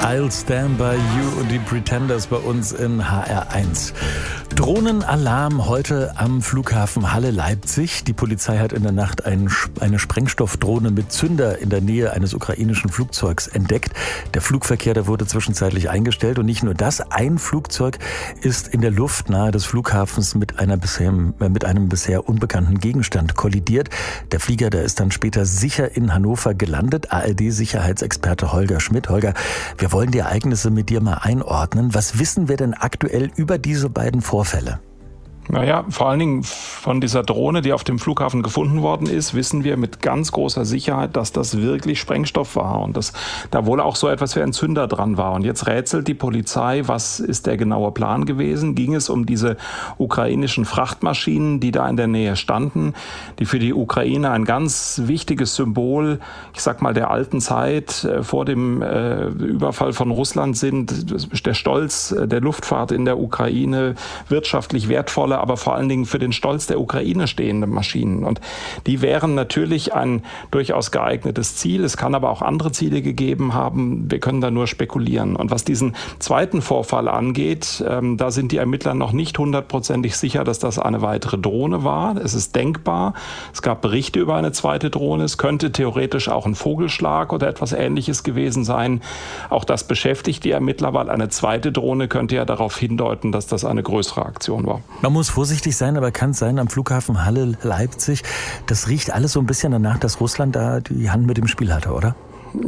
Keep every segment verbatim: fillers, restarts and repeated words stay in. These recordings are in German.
I'll Stand By You und die Pretenders bei uns in H R eins. Drohnenalarm heute am Flughafen Halle-Leipzig. Die Polizei hat in der Nacht ein, eine Sprengstoffdrohne mit Zünder in der Nähe eines ukrainischen Flugzeugs entdeckt. Der Flugverkehr, der wurde zwischenzeitlich eingestellt. Und nicht nur das, ein Flugzeug ist in der Luft nahe des Flughafens mit, einer bisher, mit einem bisher unbekannten Gegenstand kollidiert. Der Flieger, der ist dann später sicher in Hannover gelandet. A R D-Sicherheitsexperte Holger Schmidt. Holger, wir wollen die Ereignisse mit dir mal einordnen. Was wissen wir denn aktuell über diese beiden Vorfälle? Naja, vor allen Dingen von dieser Drohne, die auf dem Flughafen gefunden worden ist, wissen wir mit ganz großer Sicherheit, dass das wirklich Sprengstoff war und dass da wohl auch so etwas wie ein Zünder dran war. Und jetzt rätselt die Polizei, was ist der genaue Plan gewesen? Ging es um diese ukrainischen Frachtmaschinen, die da in der Nähe standen, die für die Ukraine ein ganz wichtiges Symbol, ich sag mal, der alten Zeit äh, vor dem äh, Überfall von Russland sind, der Stolz der Luftfahrt in der Ukraine, wirtschaftlich wertvolle, aber vor allen Dingen für den Stolz der Ukraine stehende Maschinen. Und die wären natürlich ein durchaus geeignetes Ziel. Es kann aber auch andere Ziele gegeben haben. Wir können da nur spekulieren. Und was diesen zweiten Vorfall angeht, ähm, da sind die Ermittler noch nicht hundertprozentig sicher, dass das eine weitere Drohne war. Es ist denkbar. Es gab Berichte über eine zweite Drohne. Es könnte theoretisch auch ein Vogelschlag oder etwas Ähnliches gewesen sein. Auch das beschäftigt die Ermittler, weil eine zweite Drohne könnte ja darauf hindeuten, dass das eine größere Aktion war. Man muss vorsichtig sein, aber kann es sein am Flughafen Halle-Leipzig, das riecht alles so ein bisschen danach, dass Russland da die Hand mit dem Spiel hatte, oder?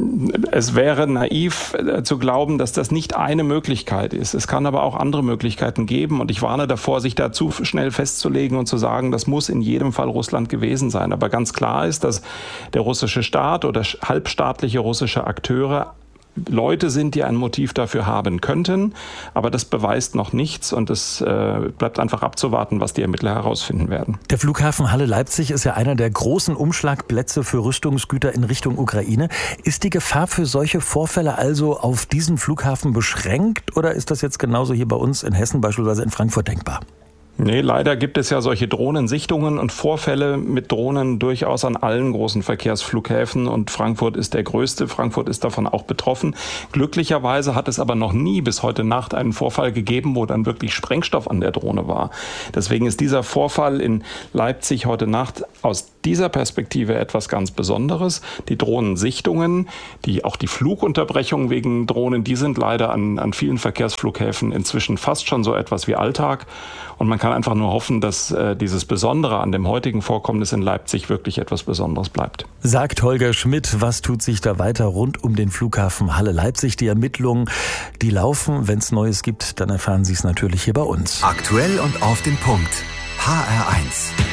Es wäre naiv äh, zu glauben, dass das nicht eine Möglichkeit ist. Es kann aber auch andere Möglichkeiten geben. Und ich warne davor, sich da zu schnell festzulegen und zu sagen, das muss in jedem Fall Russland gewesen sein. Aber ganz klar ist, dass der russische Staat oder halbstaatliche russische Akteure Leute sind, die ein Motiv dafür haben könnten, aber das beweist noch nichts und es äh, bleibt einfach abzuwarten, was die Ermittler herausfinden werden. Der Flughafen Halle-Leipzig ist ja einer der großen Umschlagplätze für Rüstungsgüter in Richtung Ukraine. Ist die Gefahr für solche Vorfälle also auf diesen Flughafen beschränkt oder ist das jetzt genauso hier bei uns in Hessen, beispielsweise in Frankfurt, denkbar? Nee, leider gibt es ja solche Drohnensichtungen und Vorfälle mit Drohnen durchaus an allen großen Verkehrsflughäfen und Frankfurt ist der größte. Frankfurt ist davon auch betroffen. Glücklicherweise hat es aber noch nie bis heute Nacht einen Vorfall gegeben, wo dann wirklich Sprengstoff an der Drohne war. Deswegen ist dieser Vorfall in Leipzig heute Nacht aus dieser Perspektive etwas ganz Besonderes. Die Drohnensichtungen, die, auch die Flugunterbrechungen wegen Drohnen, die sind leider an, an vielen Verkehrsflughäfen inzwischen fast schon so etwas wie Alltag. Und man kann einfach nur hoffen, dass äh, dieses Besondere an dem heutigen Vorkommnis in Leipzig wirklich etwas Besonderes bleibt. Sagt Holger Schmidt, was tut sich da weiter rund um den Flughafen Halle-Leipzig? Die Ermittlungen, die laufen. Wenn es Neues gibt, dann erfahren Sie es natürlich hier bei uns. Aktuell und auf den Punkt. H R eins.